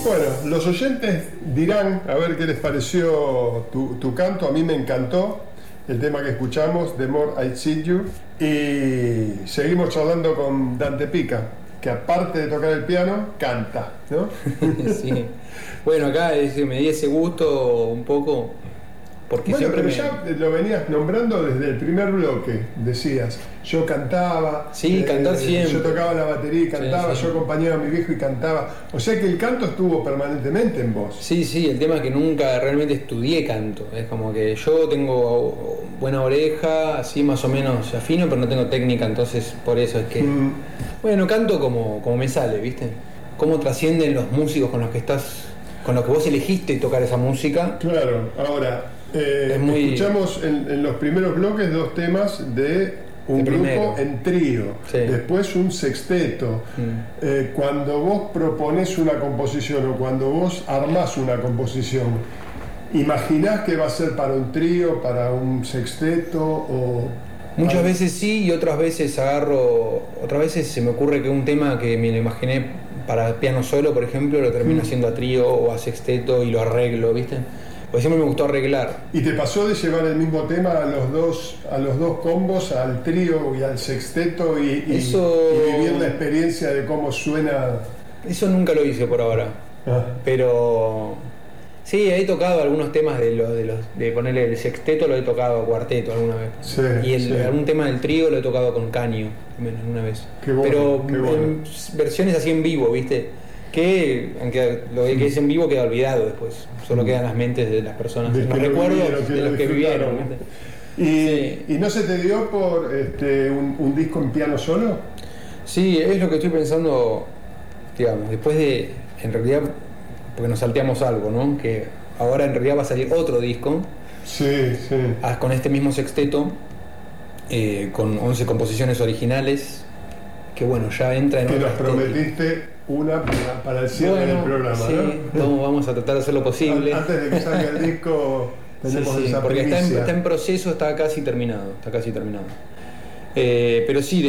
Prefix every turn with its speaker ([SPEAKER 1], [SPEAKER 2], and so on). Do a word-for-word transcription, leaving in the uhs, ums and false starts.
[SPEAKER 1] Bueno, los oyentes dirán a ver qué les pareció tu, tu canto. A mí me encantó el tema que escuchamos, The More I See You. Y seguimos charlando con Dante Pica, que aparte de tocar el piano, canta, ¿no?
[SPEAKER 2] Sí. Bueno, acá es, me di ese gusto un poco, porque
[SPEAKER 1] Bueno,
[SPEAKER 2] siempre
[SPEAKER 1] pero
[SPEAKER 2] me...
[SPEAKER 1] ya lo venías nombrando desde el primer bloque, decías, yo cantaba,
[SPEAKER 2] Sí, cantar siempre.
[SPEAKER 1] yo tocaba la batería y cantaba,
[SPEAKER 2] Sí, sí.
[SPEAKER 1] yo acompañaba a mi viejo y cantaba, o sea que el canto estuvo permanentemente en vos.
[SPEAKER 2] Sí, sí, el tema es que nunca realmente estudié canto, es como que yo tengo buena oreja, así más o menos afino, pero no tengo técnica, entonces por eso es que...
[SPEAKER 1] Mm.
[SPEAKER 2] Bueno, canto como, como me sale, ¿viste? Cómo trascienden los músicos con los que estás, con los que vos elegiste tocar esa música.
[SPEAKER 1] Claro, ahora, eh,
[SPEAKER 2] Es muy-
[SPEAKER 1] escuchamos en, en los primeros bloques dos temas de un
[SPEAKER 2] El
[SPEAKER 1] grupo
[SPEAKER 2] primero.
[SPEAKER 1] en trío,
[SPEAKER 2] Sí.
[SPEAKER 1] después un sexteto.
[SPEAKER 2] Mm.
[SPEAKER 1] Eh, cuando vos propones una composición o cuando vos armás una composición, ¿imaginás que va a ser para un trío, para un sexteto o...?
[SPEAKER 2] Muchas
[SPEAKER 1] para-
[SPEAKER 2] veces sí y otras veces agarro, otras veces se me ocurre que un tema que me lo imaginé para piano solo, por ejemplo, lo termino
[SPEAKER 1] Mm.
[SPEAKER 2] haciendo a trío o a sexteto y lo arreglo, ¿viste? Porque siempre me gustó arreglar.
[SPEAKER 1] ¿Y te pasó de llevar el mismo tema a los dos, a los dos combos, al trío y al sexteto y, y-
[SPEAKER 2] Eso-
[SPEAKER 1] y vivir la experiencia de cómo suena?
[SPEAKER 2] Eso nunca lo hice por ahora,
[SPEAKER 1] Ah.
[SPEAKER 2] pero sí, he tocado algunos temas de los de los de ponerle el sexteto, lo he tocado a cuarteto alguna vez.
[SPEAKER 1] Sí,
[SPEAKER 2] y el,
[SPEAKER 1] sí.
[SPEAKER 2] algún tema del trío lo he tocado con caño también alguna vez.
[SPEAKER 1] Qué bueno,
[SPEAKER 2] pero
[SPEAKER 1] qué bueno.
[SPEAKER 2] en versiones así en vivo, ¿viste? Que aunque lo que es en vivo queda olvidado después, solo quedan las mentes de las personas,
[SPEAKER 1] De
[SPEAKER 2] los
[SPEAKER 1] que lo
[SPEAKER 2] recuerdos
[SPEAKER 1] vivieron, que
[SPEAKER 2] de
[SPEAKER 1] lo
[SPEAKER 2] los que
[SPEAKER 1] disfrutaron.
[SPEAKER 2] vivieron, ¿viste?
[SPEAKER 1] ¿Y,
[SPEAKER 2] Sí.
[SPEAKER 1] ¿Y no se te dio por este, un, un disco en piano solo?
[SPEAKER 2] Sí, es lo que estoy pensando, digamos, después de, en realidad, porque nos salteamos algo, ¿no? Que ahora en realidad va a salir otro disco
[SPEAKER 1] Sí, sí.
[SPEAKER 2] ah, con este mismo sexteto, eh, con once composiciones originales, que bueno, ya entra en
[SPEAKER 1] Que
[SPEAKER 2] otra
[SPEAKER 1] nos
[SPEAKER 2] estética.
[SPEAKER 1] prometiste una para, para el cierre
[SPEAKER 2] Bueno,
[SPEAKER 1] del programa,
[SPEAKER 2] sí,
[SPEAKER 1] ¿no?
[SPEAKER 2] vamos, vamos a tratar de hacer lo posible.
[SPEAKER 1] Antes de que salga el disco,
[SPEAKER 2] Sí,
[SPEAKER 1] tenemos
[SPEAKER 2] sí,
[SPEAKER 1] esa
[SPEAKER 2] porque está en,
[SPEAKER 1] primicia.
[SPEAKER 2] está en proceso, está casi terminado, está casi terminado. Eh, pero sí,